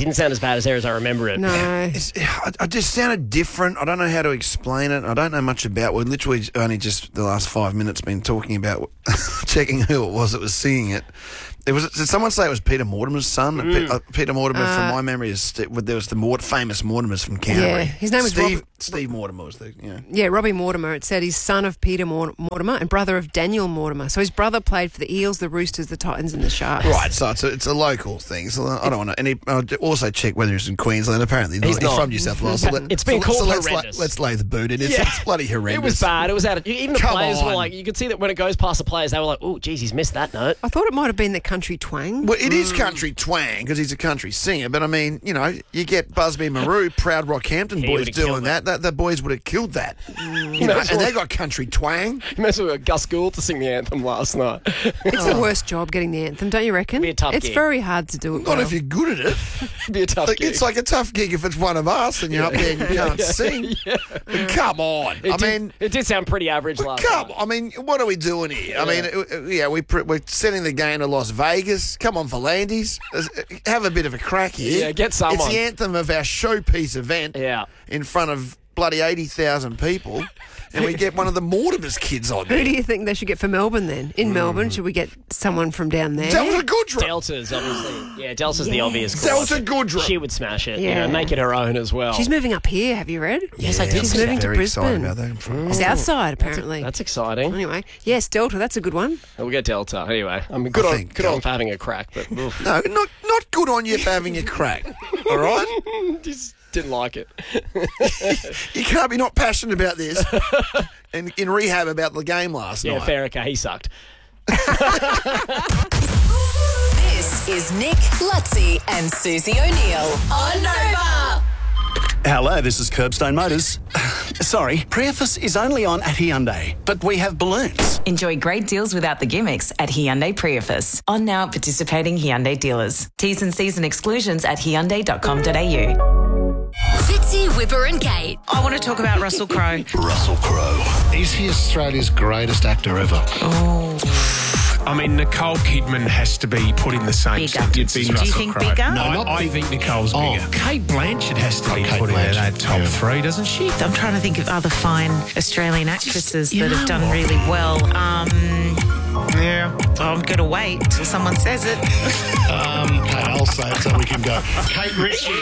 didn't sound as bad as there as I remember it. No. I just sounded different. I don't know how to explain it. I don't know much about. We've literally only just the last 5 minutes been talking about checking who it was that was singing it. Did someone say it was Peter Mortimer's son? Peter Mortimer, from my memory, there was the famous Mortimers from Canterbury. Yeah, his name was Steve Mortimer was the. Yeah, Robbie Mortimer. It said he's son of Peter Mortimer and brother of Daniel Mortimer. So his brother played for the Eels, the Roosters, the Titans, and the Sharks. Right, so it's a local thing. So I don't want to. And I'll also check whether he's in Queensland. Apparently, he's from New South Wales. It's been called horrendous. Let's lay the boot in. It's bloody horrendous. It was bad. It was out of. Even the players were like, you could see that when it goes past the players, they were like, "Oh, geez, he's missed that note." I thought it might have been the country twang. Well, it is country twang because he's a country singer. But I mean, you get Busby Maroo, proud Rockhampton boys doing that. The boys would have killed that. And they got country twang. You must have got Gus Gould to sing the anthem last night. It's the worst job getting the anthem, don't you reckon? It'd be a tough It's gig. very hard to do it. Not if you're good at it. It'd be a tough gig. It's like a tough gig if it's one of us and you're up there and you can't sing. But come on. It did sound pretty average last night. I mean, what are we doing here? I mean, we're sending the game to Las Vegas. Come on, Volandis. Have a bit of a crack here. Yeah, get someone. It's the anthem of our showpiece event in front of bloody 80,000 people, and we get one of the Mortimer's kids on there. Who do you think they should get for Melbourne then? In Melbourne, should we get someone from down there? Delta Goodrum. Delta's obviously. Yeah, Delta's the obvious call. Delta Goodrum. She would smash it. Yeah. Make it her own as well. She's moving up here, have you read? Yes, I did. She's moving to Very excited Brisbane. about that. Southside, apparently. That's exciting. Anyway, yes, Delta, that's a good one. We'll get Delta. Anyway, I mean, good on for having a crack, but oof. No, not good on you for having a crack. All right? Just didn't like it. You can't be not passionate about this and in rehab about the game last night. Yeah, fair. Okay, he sucked. This is Nick, Lutzi and Susie O'Neill on Nova. Hello, this is Curbstone Motors. Sorry, Priefus is only on at Hyundai, but we have balloons. Enjoy great deals without the gimmicks at Hyundai Priefus. On now at participating Hyundai dealers. T's and C's and exclusions at hyundai.com.au. Fitzy, Whipper and Kate. I want to talk about Russell Crowe. Russell Crowe. Is he Australia's greatest actor ever? I mean, Nicole Kidman has to be put in the same sentence as Russell Do you think Crowe. bigger? No, I think Nicole's bigger. Kate Blanchett has to be put in that top three, doesn't she? I'm trying to think of other fine Australian actresses that have done really well. I'm going to wait till someone says it. Okay, I'll say it so we can go. Kate Ritchie.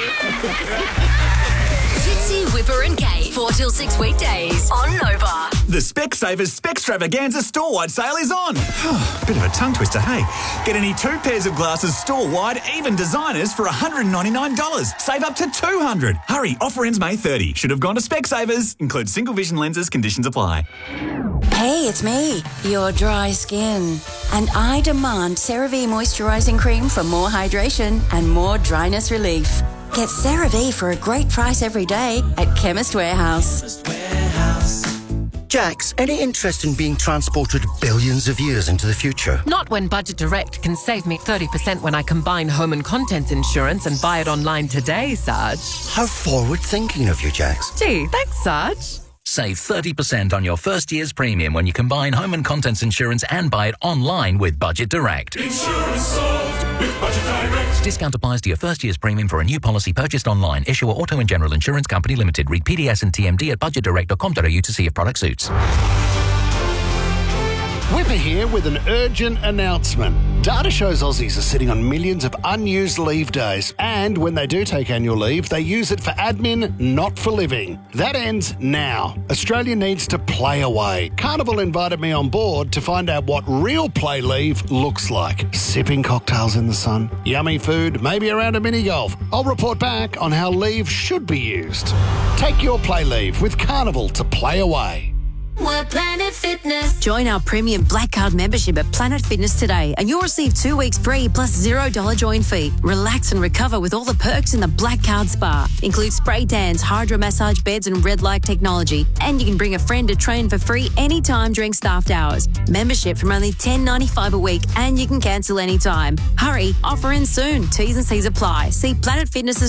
Fitzy, Whipper and Kate. 4 till 6 weekdays on Nova. The Specsavers Specstravaganza store-wide sale is on. Bit of a tongue twister, hey? Get any 2 pairs of glasses store-wide, even designers, for $199. Save up to $200. Hurry, offer ends May 30. Should have gone to Specsavers. Includes single vision lenses, conditions apply. Hey, it's me, your dry skin. And I demand CeraVe Moisturising Cream for more hydration and more dryness relief. Get CeraVe for a great price every day at Chemist Warehouse. Jax, any interest in being transported billions of years into the future? Not when Budget Direct can save me 30% when I combine home and contents insurance and buy it online today, Sarge. How forward-thinking of you, Jax. Gee, thanks, Sarge. Save 30% on your first year's premium when you combine home and contents insurance and buy it online with Budget Direct. Insurance solved with Budget Direct. Discount applies to your first year's premium for a new policy purchased online. Issuer Auto and General Insurance Company Limited. Read PDS and TMD at budgetdirect.com.au to see if product suits. Whipper here with an urgent announcement. Data shows Aussies are sitting on millions of unused leave days, and when they do take annual leave, they use it for admin, not for living. That ends now. Australia needs to play away. Carnival invited me on board to find out what real play leave looks like. Sipping cocktails in the sun, yummy food, maybe around a mini golf. I'll report back on how leave should be used. Take your play leave with Carnival to play away. We're Planet Fitness. Join our premium Black Card membership at Planet Fitness today and you'll receive 2 weeks free plus $0 join fee. Relax and recover with all the perks in the Black Card Spa. Includes spray tans, hydro massage beds and red light technology. And you can bring a friend to train for free anytime during staffed hours. Membership from only $10.95 a week and you can cancel anytime. Hurry, offer ends soon. T's and C's apply. See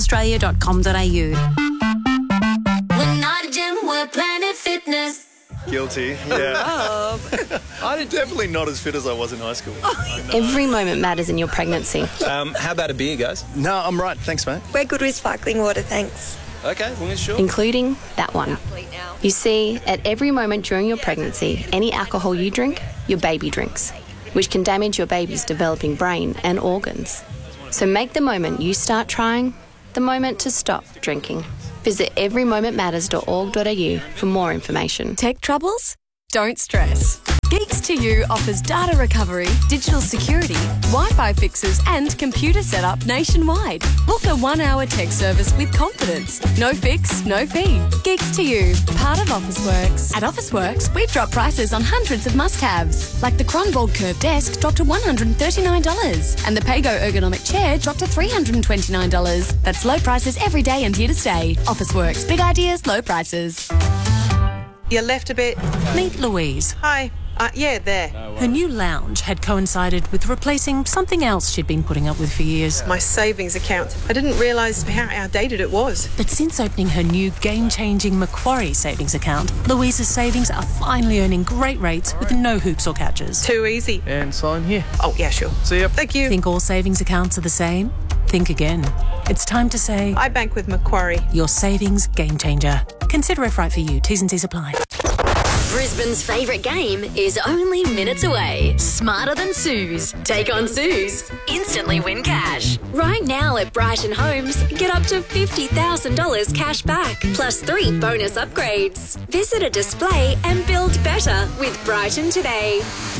planetfitnessaustralia.com.au. We're not a gym, we're Planet Fitness. Guilty, yeah. I'm definitely not as fit as I was in high school. Every moment matters in your pregnancy. How about a beer, guys? No, I'm right. Thanks, mate. We're good with sparkling water, thanks. Okay, well, sure. Including that one. You see, at every moment during your pregnancy, any alcohol you drink, your baby drinks, which can damage your baby's developing brain and organs. So make the moment you start trying the moment to stop drinking. Visit everymomentmatters.org.au for more information. Tech troubles? Don't stress. Geeks to You offers data recovery, digital security, Wi-Fi fixes and computer setup nationwide. Book a 1-hour tech service with confidence. No fix, no fee. Geeks to You, part of Officeworks. At Officeworks, we've dropped prices on hundreds of must-haves, like the Cronvold Curve Desk dropped to $139 and the Pago Ergonomic Chair dropped to $329. That's low prices every day and here to stay. Officeworks, big ideas, low prices. You left a bit. Meet Louise. Hi. Yeah, there. Her new lounge had coincided with replacing something else she'd been putting up with for years. My savings account. I didn't realise how outdated it was. But since opening her new game-changing Macquarie savings account, Louise's savings are finally earning great rates with no hoops or catches. Too easy. And sign here. Oh, yeah, sure. See ya. Thank you. Think all savings accounts are the same? Think again. It's time to say... I bank with Macquarie. Your savings game changer. Consider if right for you. T's and C's apply. Brisbane's favourite game is only minutes away. Smarter Than Suze. Take on Suze. Instantly win cash. Right now at Brighton Homes, get up to $50,000 cash back, plus 3 bonus upgrades. Visit a display and build better with Brighton today.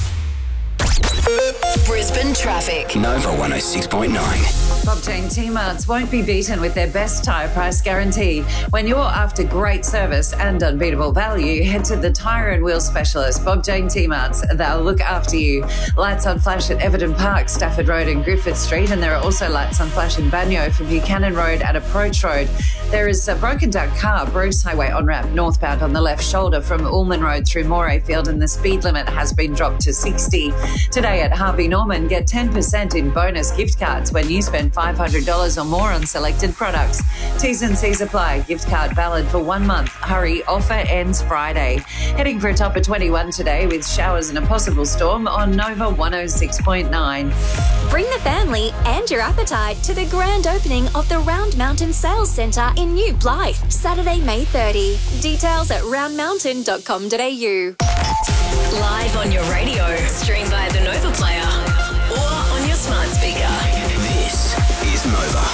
Brisbane traffic. Nova 106.9. Bobchain T-Marts won't be beaten with their best tyre price guarantee. When you're after great service and unbeatable value, head to the tyre and wheel specialist, Bobchain T-Marts. They'll look after you. Lights on flash at Everton Park, Stafford Road and Griffith Street, and there are also lights on flash in Banyo for Buchanan Road at Approach Road. There is a broken down car, Bruce Highway on-ramp northbound on the left shoulder from Ullman Road through Morayfield, and the speed limit has been dropped to 60. Today at Harvey Norman, get 10% in bonus gift cards when you spend $500 or more on selected products. T's and C's apply. Gift card valid for 1 month. Hurry, offer ends Friday. Heading for a top of 21 today with showers and a possible storm on Nova 106.9. Bring the family and your appetite to the grand opening of the Round Mountain Sales Centre in New Blythe, Saturday, May 30. Details at roundmountain.com.au. Live on your radio, stream via the Nova Player or on your smart speaker. This is Nova.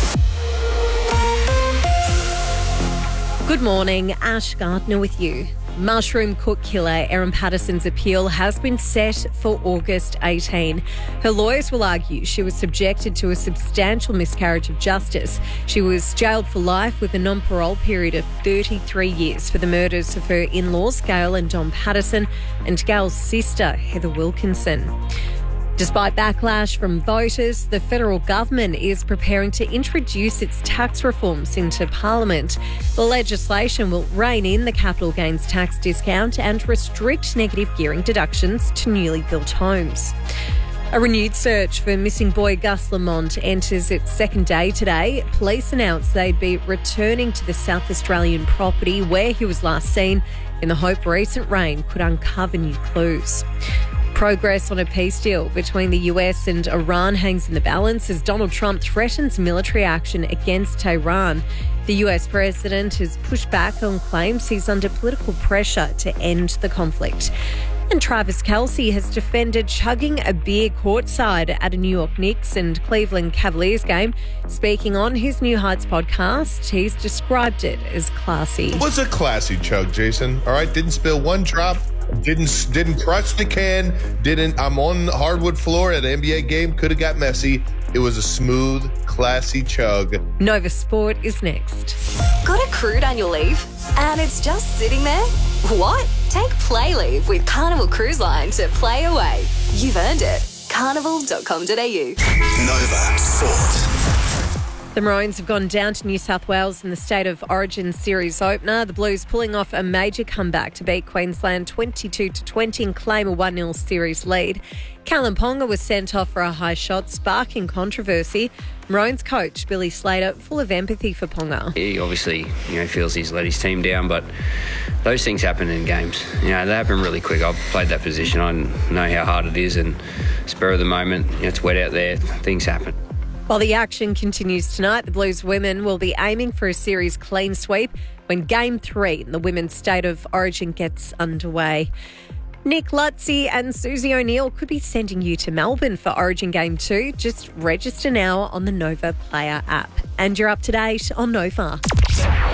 Good morning, Ash Gardner with you. Mushroom cook killer Erin Patterson's appeal has been set for August 18. Her lawyers will argue she was subjected to a substantial miscarriage of justice. She was jailed for life with a non-parole period of 33 years for the murders of her in-laws, Gail and Don Patterson, and Gail's sister, Heather Wilkinson. Despite backlash from voters, the federal government is preparing to introduce its tax reforms into Parliament. The legislation will rein in the capital gains tax discount and restrict negative gearing deductions to newly built homes. A renewed search for missing boy Gus Lamont enters its second day today. Police announced they'd be returning to the South Australian property where he was last seen in the hope recent rain could uncover new clues. Progress on a peace deal between the US and Iran hangs in the balance as Donald Trump threatens military action against Tehran. The US president has pushed back on claims he's under political pressure to end the conflict. And Travis Kelce has defended chugging a beer courtside at a New York Knicks and Cleveland Cavaliers game. Speaking on his New Heights podcast, he's described it as classy. It was a classy chug, Jason. All right, didn't spill one drop. Didn't crush the can. I'm on the hardwood floor at an NBA game. Could have got messy. It was a smooth, classy chug. Nova Sport is next. Got accrued annual leave? And it's just sitting there? What? Take Play Leave with Carnival Cruise Line to play away. You've earned it. Carnival.com.au. Nova Sport. The Maroons have gone down to New South Wales in the State of Origin series opener. The Blues pulling off a major comeback to beat Queensland 22-20 and claim a 1-0 series lead. Callum Ponga was sent off for a high shot, sparking controversy. Maroons coach Billy Slater full of empathy for Ponga. He obviously, feels he's let his team down, but those things happen in games. They happen really quick. I've played that position. I know how hard it is, and spur of the moment, it's wet out there. Things happen. While the action continues tonight, the Blues women will be aiming for a series clean sweep when Game 3 in the Women's State of Origin gets underway. Nick Lutzy and Susie O'Neill could be sending you to Melbourne for Origin Game 2. Just register now on the Nova Player app. And you're up to date on Nova.